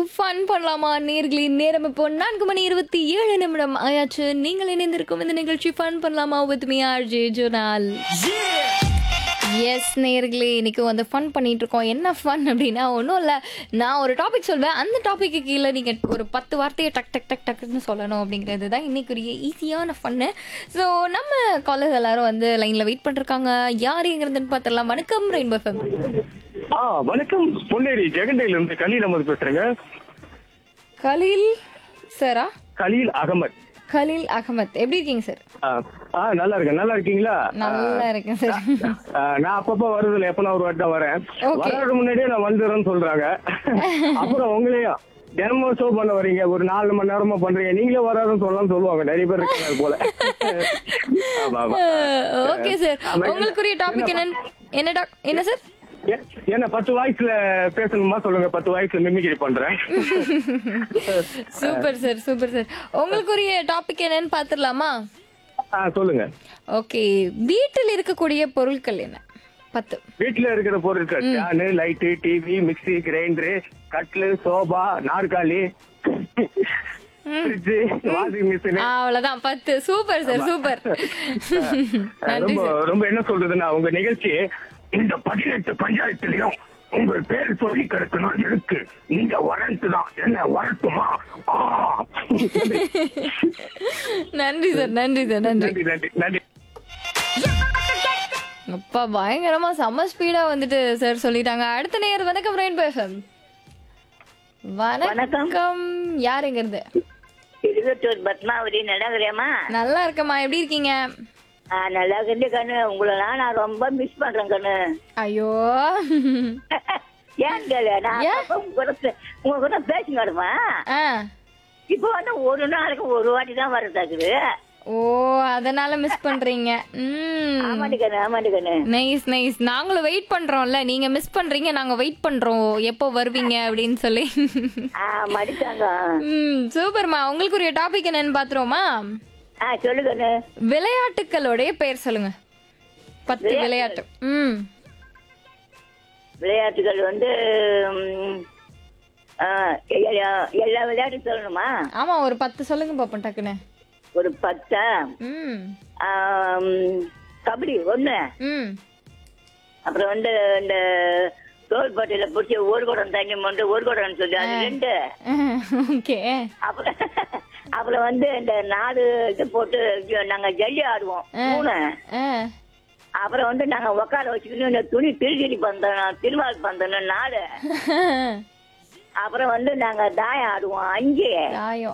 Fun பண்ணலாமா நேர்களின் நேரம் இப்போ 4:27 ஆயாச்சு. நீங்கள் இணைந்திருக்கும் இந்த நிகழ்ச்சி ஃபன் பண்ணலாமா with me RJ zonal. S நேர்களே, இன்னைக்கு வந்து ஃபன் பண்ணிட்டு இருக்கோம். என்ன ஃபன் அப்படின்னா ஒன்றும் இல்லை, நான் ஒரு டாபிக் சொல்வேன், அந்த டாப்பிக்கு கீழே நீங்கள் ஒரு 10 வார்த்தையை டக் டக் டக் டக்குன்னு சொல்லணும் அப்படிங்கிறது தான் இன்னைக்குரிய ஈஸியான ஃபன்னு. ஸோ நம்ம காலேஜ் எல்லாரும் வந்து லைனில் வெயிட் பண்ணிருக்காங்க. யார் எங்கிறதுன்னு பார்த்துடலாம். வணக்கம் ரெயின்போ எஃப்எம். வணக்கம். பொன்னேரி ஜெகண்டையில இருந்து கலீல் அகமது பேசுறேங்க. கலீல் சாரா? கலீல் அகமத். கலீல் அகமத், எப்படி இருக்கீங்க சார்? நல்லா இருக்கேன். நல்லா இருக்கீங்களா? நல்லா இருக்கேன் சார். நான் அப்பப்ப வருதுல, எப்ப நான் ஒரு வாட்டி தான் வரேன். Okay. வர்றதுக்கு முன்னாடியே நான் வந்துடுறேன்னு சொல்றாங்க. அப்புறம் உங்களையும் தினமும் ஷோ பண்ண வரீங்க, ஒரு 4 மணி நேரமா பண்றீங்க, நீங்களே வராதுன்னு சொல்லலாம் சொல்லுவாங்க, நிறைய பேர் இருக்காங்க அது போல. ஓகே சார், உங்களுக்குரிய டாபிக் என்ன சார்? என்ன 10 வாய்ஸ்ல பேசணுமா சொல்லுங்க, 10 வாய்ஸ்ல மிமிக்ரி பண்றேன். Super sir, super sir. உங்களுக்குரிய டாபிக் என்னன்னு பாத்துடலாமா? சொல்லுங்க. ஓகே, வீட்டில் இருக்கக்கூடிய பொருட்கள் என்ன? 10. வீட்டுல இருக்கிற பொருட்கள் fan, light, TV, mixie, grinder, கட்லு, sofa, நாற்காலி, ஃப்ரிட்ஜ், வாஷிங் மிஷின். அவ்வளவுதான் 10. Super sir, super. நன்றி ரொம்ப சார். ரொம்ப என்ன சொல்றதுன்னா, உங்க நிகழ்ச்சி இந்த 18 பஞ்சாயத்துலயும் உங்க பேர் சொல்லி கிடக்கணும் இருக்கு. நீங்க வரட்டு தான், என்ன வரட்டுமா? நன்றி சார், நன்றி சார், நன்றி. நன்றி நன்றி நன்றி. அப்பா பயங்கரமா செம்ம ஸ்பீடா வந்துட்டு சார் சொல்லிட்டாங்க. அடுத்த நேயர். வணக்கம் ரெயின்போ எஃப்எம். வணக்கம். யார் எங்க இருந்து? திருவத்தூர் பத்மாவதி. நடக்கிறேம்மா? நல்லா இருக்கம்மா, எப்படி இருக்கீங்க? நல்லா இருக்கு கண்ணு. உங்களெல்லாம் நான் ரொம்ப மிஸ் பண்றேன் கண்ணு. ஐயோ, ஏன் கேளு, நான் உங்க கூட பேசிங்கடுமா. ஆ, இப்ப வந்து ஒரு நாளைக்கு ஒரு வாட்டி தான் வரதாக்குது. ஓ, அதனால மிஸ் பண்றீங்க. ஆமாடி கண்ணு, ஆமாடி கண்ணு. Nice nice. நாங்களும் வெயிட் பண்றோம்ல, நீங்க மிஸ் பண்றீங்க, நாங்க வெயிட் பண்றோம் எப்போ வருவீங்க அப்படின்னு சொல்லி. மடிச்சாங்க. சூப்பர்மா. உங்களுக்கு ஒரு டாபிக் என்னன்னு பாத்துருவோமா? சொல்லு கண்ணு. விளையாட்டுக்களுடைய பெயர் சொல்லுங்க. 10 விளையாட்டு. விளையாட்டுகள் வந்து எல்லா விளையாட்டும் சொல்லணுமா? ஆமா, ஒரு 10 சொல்லுங்க பாப்போம் டக்குன்னு. ஒரு 10. கபடி 1. அப்புறம் வந்து இந்த தோல்பட்டியில பிடிச்சி ஒரு குடம் தண்ணி மொண்டு ஒரு குடம் சொல்லி அது 2. ஓகே. அப்புறம் வந்து இந்த 4 இது போட்டு நாங்க ஜல்லி ஆடுவோம் 3. அப்புறம் வந்து நாங்க உட்கார வச்சுக்கணும் இந்த துணி திருச்சிரி பந்தனம், திருவாள் பந்தனம் 4. அப்புறம் வந்து நாங்க தாயம் ஆடுவோம் 5. தாயம்